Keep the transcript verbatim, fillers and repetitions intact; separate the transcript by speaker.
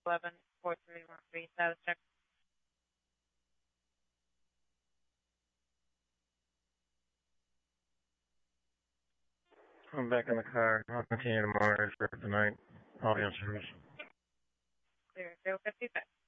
Speaker 1: eleven four three one three. Status check.
Speaker 2: I'm back in the car. I'll continue to monitor for tonight. Audio service.
Speaker 1: Clear. zero fifty-six.